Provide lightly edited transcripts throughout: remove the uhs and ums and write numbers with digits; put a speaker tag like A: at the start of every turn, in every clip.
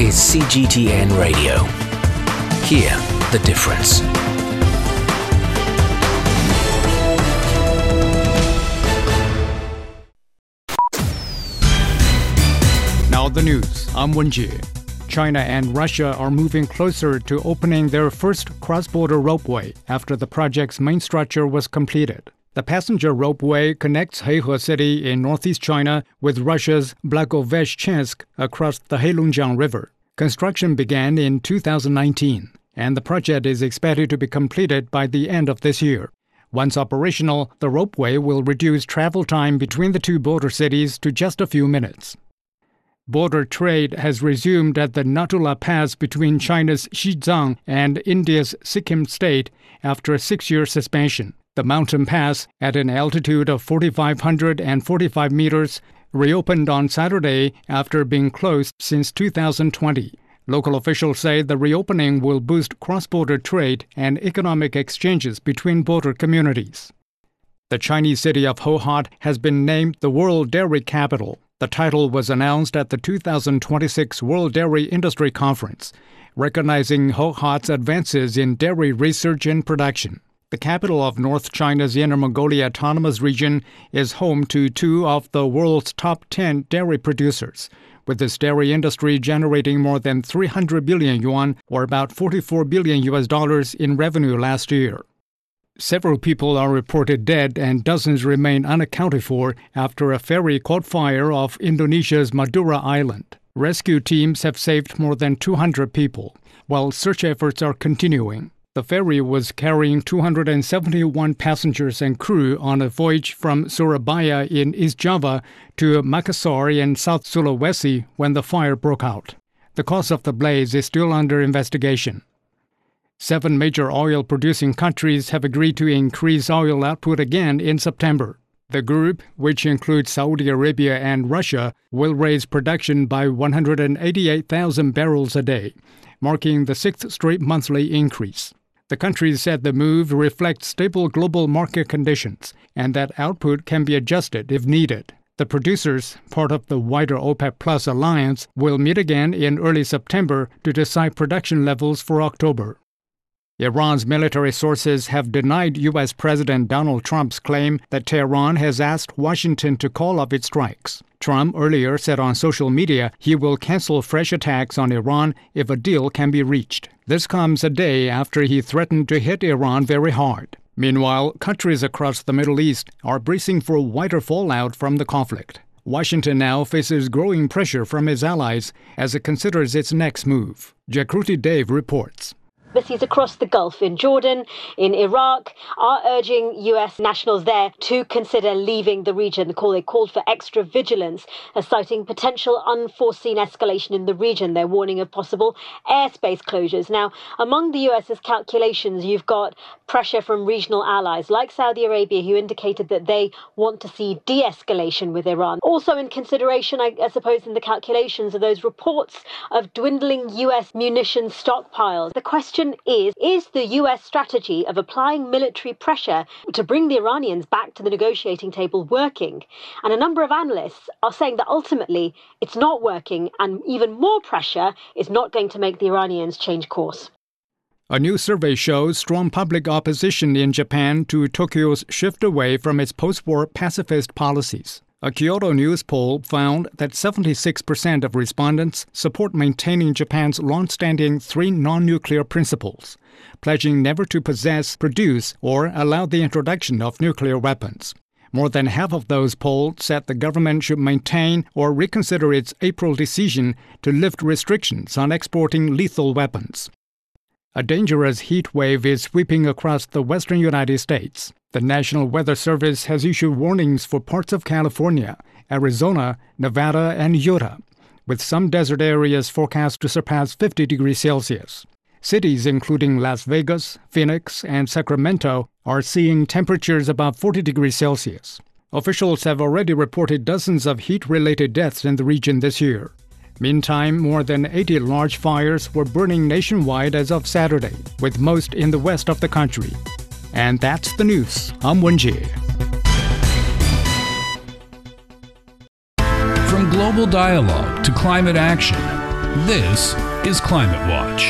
A: is CGTN Radio. Hear the difference.
B: Now the news. I'm Wenjie. China and Russia are moving closer to opening their first cross-border ropeway after the project's main structure was completed. The passenger ropeway connects Heihe City in northeast China with Russia's Blagoveshchensk across the Heilongjiang River. Construction began in 2019, and the project is expected to be completed by the end of this year. Once operational, the ropeway will reduce travel time between the two border cities to just a few minutes. Border trade has resumed at the Natula Pass between China's Xizang and India's Sikkim state after a 6-year suspension. The mountain pass, at an altitude of 4,545 meters, reopened on Saturday after being closed since 2020. Local officials say the reopening will boost cross-border trade and economic exchanges between border communities. The Chinese city of Hohhot has been named the World Dairy Capital. The title was announced at the 2026 World Dairy Industry Conference, recognizing Hohhot's advances in dairy research and production. The capital of North China's Inner Mongolia Autonomous Region is home to 2 of the world's top 10 dairy producers, with its dairy industry generating more than 300 billion yuan, or about $44 billion in revenue last year. Several people are reported dead and dozens remain unaccounted for after a ferry caught fire off Indonesia's Madura Island. Rescue teams have saved more than 200 people, while search efforts are continuing. The ferry was carrying 271 passengers and crew on a voyage from Surabaya in East Java to Makassar in South Sulawesi when the fire broke out. The cause of the blaze is still under investigation. 7 major oil-producing countries have agreed to increase oil output again in September. The group, which includes Saudi Arabia and Russia, will raise production by 188,000 barrels a day, marking the 6th straight monthly increase. The countries said the move reflects stable global market conditions and that output can be adjusted if needed. The producers, part of the wider OPEC Plus alliance, will meet again in early September to decide production levels for October. Iran's military sources have denied U.S. President Donald Trump's claim that Tehran has asked Washington to call off its strikes. Trump earlier said on social media he will cancel fresh attacks on Iran if a deal can be reached. This comes a day after he threatened to hit Iran very hard. Meanwhile, countries across the Middle East are bracing for wider fallout from the conflict. Washington now faces growing pressure from its allies as it considers its next move. Jakruti Dave reports.
C: Embassies across the Gulf, in Jordan, in Iraq, are urging U.S. nationals there to consider leaving the region. They called for extra vigilance, citing potential unforeseen escalation in the region. They're warning of possible airspace closures. Now, among the U.S.'s calculations, you've got pressure from regional allies like Saudi Arabia, who indicated that they want to see de-escalation with Iran. Also in consideration, I suppose, in the calculations are those reports of dwindling U.S. munitions stockpiles. The question is the U.S. strategy of applying military pressure to bring the Iranians back to the negotiating table working? And a number of analysts are saying that ultimately it's not working, and even more pressure is not going to make the Iranians change course.
B: A new survey shows strong public opposition in Japan to Tokyo's shift away from its post-war pacifist policies. A Kyodo News poll found that 76% of respondents support maintaining Japan's long-standing 3 non-nuclear principles, pledging never to possess, produce, or allow the introduction of nuclear weapons. More than half of those polled said the government should maintain or reconsider its April decision to lift restrictions on exporting lethal weapons. A dangerous heat wave is sweeping across the western United States. The National Weather Service has issued warnings for parts of California, Arizona, Nevada, and Utah, with some desert areas forecast to surpass 50 degrees Celsius. Cities including Las Vegas, Phoenix, and Sacramento are seeing temperatures above 40 degrees Celsius. Officials have already reported dozens of heat-related deaths in the region this year. Meantime, more than 80 large fires were burning nationwide as of Saturday, with most in the west of the country. And that's the news. I'm Wenjie.
D: From global dialogue to climate action, This is Climate Watch.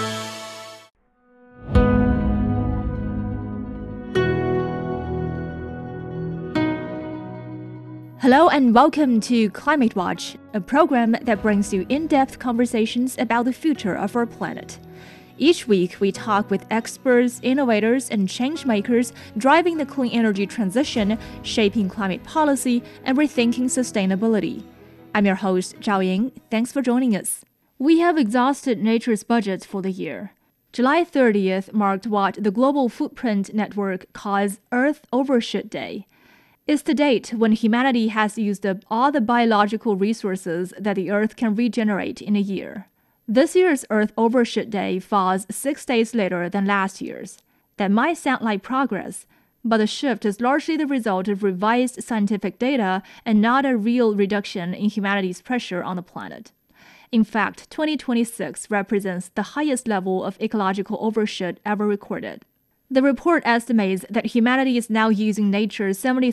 E: Hello and welcome to Climate Watch, a program that brings you in-depth conversations about the future of our planet. Each week, we talk with experts, innovators, and change-makers driving the clean energy transition, shaping climate policy, and rethinking sustainability. I'm your host, Zhao Ying. Thanks for joining us. We have exhausted nature's budget for the year. July 30th marked what the Global Footprint Network calls Earth Overshoot Day. It's the date when humanity has used up all the biological resources that the Earth can regenerate in a year. This year's Earth Overshoot Day falls 6 days later than last year's. That might sound like progress, but the shift is largely the result of revised scientific data and not a real reduction in humanity's pressure on the planet. In fact, 2026 represents the highest level of ecological overshoot ever recorded. The report estimates that humanity is now using nature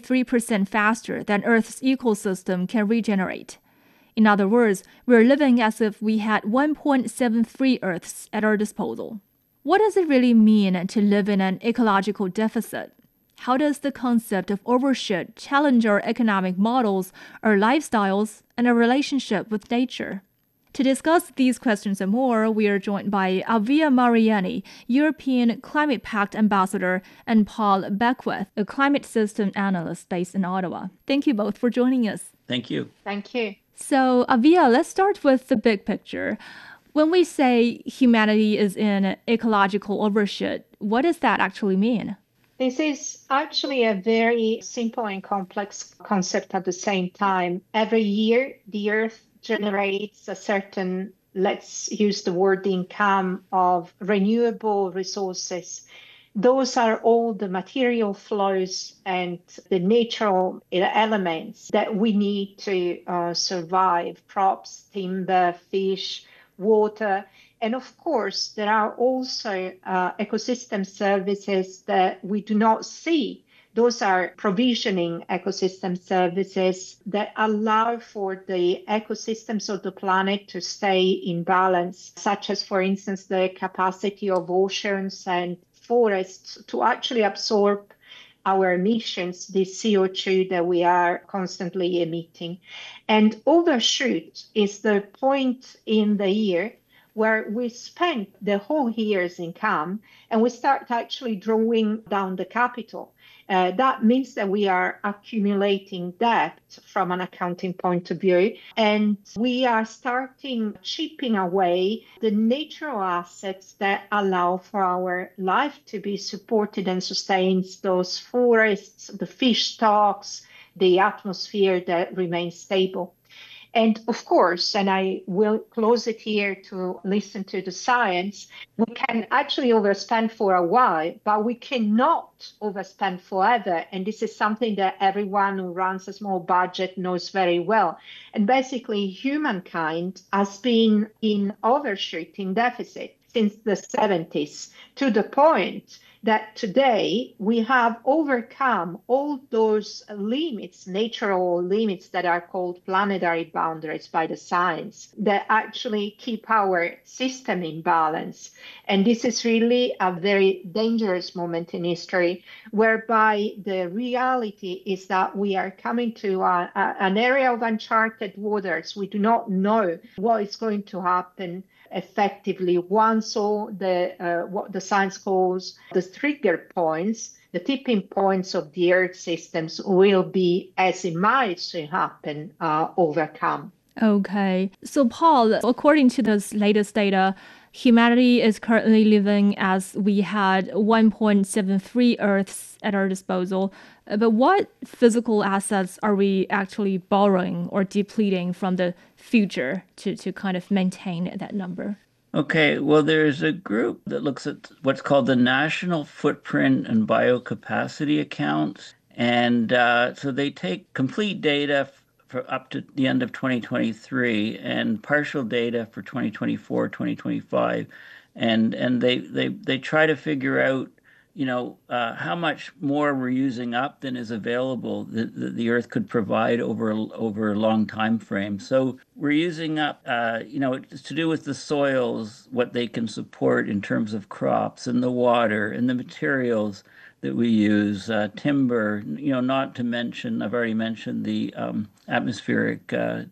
E: 73% faster than Earth's ecosystem can regenerate. In other words, we're living as if we had 1.73 Earths at our disposal. What does it really mean to live in an ecological deficit? How does the concept of overshoot challenge our economic models, our lifestyles, and our relationship with nature? To discuss these questions and more, we are joined by Avia Mariani, European Climate Pact Ambassador, and Paul Beckwith, a climate system analyst based in Ottawa. Thank you both for joining us.
F: Thank you.
G: Thank you.
E: So, Avia, let's start with the big picture. When we say humanity is in ecological overshoot, what does that actually mean?
G: This is actually a very simple and complex concept at the same time. Every year, the Earth generates a certain, let's use the word income, of renewable resources. Those are all the material flows and the natural elements that we need to survive: crops, timber, fish, water. And of course, there are also ecosystem services that we do not see. Those are provisioning ecosystem services that allow for the ecosystems of the planet to stay in balance, such as, for instance, the capacity of oceans and forests to actually absorb our emissions, the CO2 that we are constantly emitting. And overshoot is the point in the year where we spend the whole year's income and we start actually drawing down the capital. That means that we are accumulating debt from an accounting point of view, and we are starting chipping away the natural assets that allow for our life to be supported and sustained: those forests, the fish stocks, the atmosphere that remains stable. And of course, and I will close it here to listen to the science, we can actually overspend for a while, but we cannot overspend forever. And this is something that everyone who runs a small budget knows very well. And basically, humankind has been in overshoot, in deficit, since the 70s, to the point that today we have overcome all those limits, natural limits that are called planetary boundaries by the science, that actually keep our system in balance. And this is really a very dangerous moment in history, whereby the reality is that we are coming to an area of uncharted waters. We do not know what is going to happen effectively once all what the science calls the trigger points, the tipping points of the Earth systems, will be, as it might happen, overcome.
E: Okay. So, Paul, according to this latest data, humanity is currently living as we had 1.73 Earths at our disposal. But what physical assets are we actually borrowing or depleting from the future to kind of maintain that number?
F: Okay, well, there's a group that looks at what's called the National Footprint and Biocapacity Accounts. And so they take complete data for up to the end of 2023 and partial data for 2024, 2025. And they try to figure out how much more we're using up than is available that the Earth could provide over a long time frame. So we're using up, it's to do with the soils, what they can support in terms of crops and the water and the materials that we use, timber, not to mention, I've already mentioned the atmospheric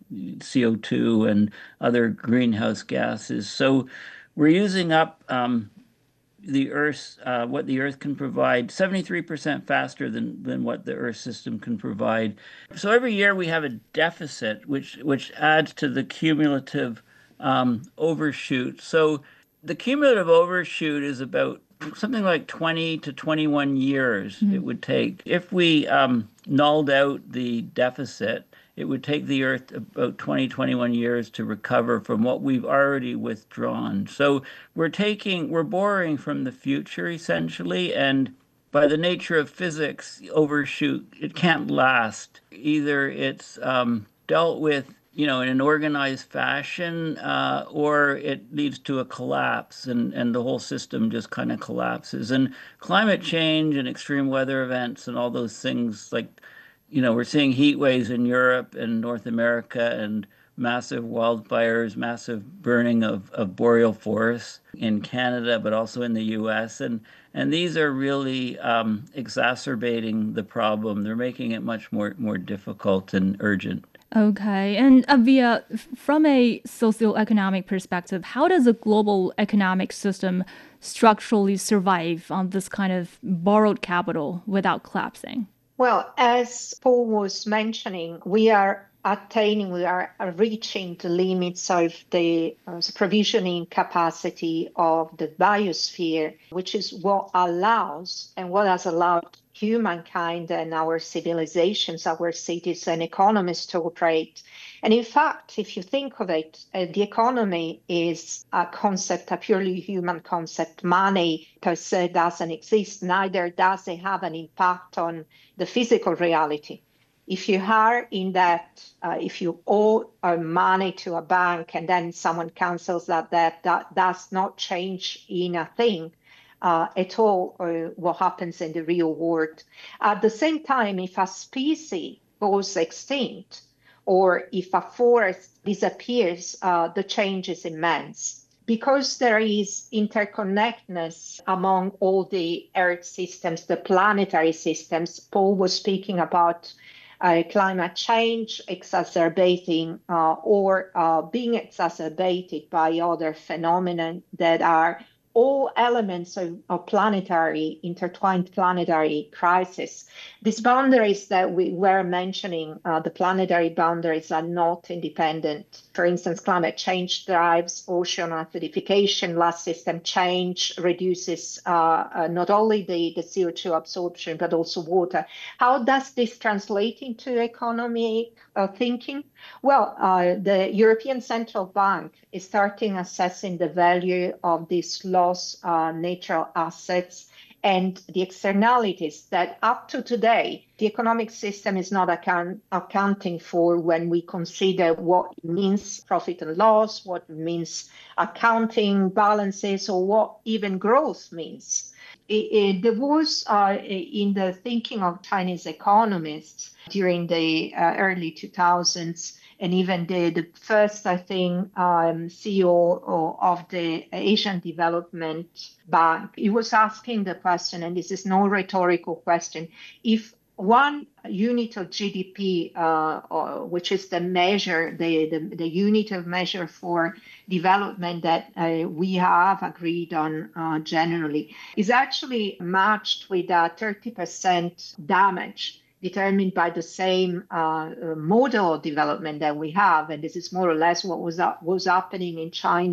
F: CO2 and other greenhouse gases. So we're using up the Earth, what the Earth can provide, 73% faster than what the Earth system can provide. So every year we have a deficit, which adds to the cumulative overshoot. So the cumulative overshoot is about something like 20 to 21 years it would take. If we nulled out the deficit, it would take the Earth about 21 years to recover from what we've already withdrawn. So we're borrowing from the future, essentially, and by the nature of physics, overshoot, it can't last. Either it's dealt with in an organized fashion, or it leads to a collapse and the whole system just kind of collapses. And climate change and extreme weather events and all those things, like, we're seeing heat waves in Europe and North America and massive wildfires, massive burning of boreal forests in Canada, but also in the US. And these are really exacerbating the problem. They're making it much more difficult and urgent.
E: Okay. And Avia, from a socioeconomic perspective, how does a global economic system structurally survive on this kind of borrowed capital without collapsing?
G: Well, as Paul was mentioning, we are reaching the limits of the provisioning capacity of the biosphere, which is what allows and what has allowed humankind and our civilizations, our cities and economies to operate. And in fact, if you think of it, the economy is a concept, a purely human concept. Money per se doesn't exist, neither does it have an impact on the physical reality. If you are in that, if you owe money to a bank and then someone cancels that does not change in a thing at all what happens in the real world. At the same time, if a species goes extinct or if a forest disappears, the change is immense. Because there is interconnectedness among all the Earth systems, the planetary systems, Paul was speaking about climate change exacerbating or being exacerbated by other phenomena that are all elements of planetary, intertwined planetary crisis. These boundaries that we were mentioning, the planetary boundaries are not independent. For instance, climate change drives ocean acidification, land system change reduces not only the CO2 absorption, but also water. How does this translate into economic thinking? Well, the European Central Bank is starting assessing the value of these lost natural assets and the externalities that up to today, the economic system is not accounting for when we consider what it means profit and loss, what it means accounting balances, or what even growth means. There was, in the thinking of Chinese economists during the early 2000s, and even the first, I think, CEO of the Asian Development Bank, he was asking the question, and this is no rhetorical question, if one unit of GDP, which is the measure, the unit of measure for development that we have agreed on generally, is actually matched with a 30% damage determined by the same model of development that we have. And this is more or less what was happening in China